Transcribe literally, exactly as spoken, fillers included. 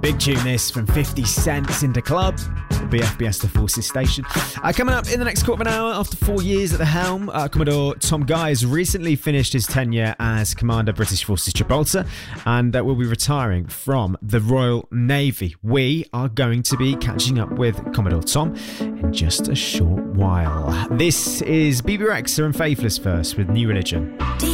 Big tune this from fifty Cent into Club, the B F B S The Forces station. Uh, coming up in the next quarter of an hour, after four years at the helm, uh, Commodore Tom Guy has recently finished his tenure as Commander British Forces Gibraltar and uh, will be retiring from the Royal Navy. We are going to be catching up with Commodore Tom in just a short while. This is B B Rexha and Faithless first with New Religion.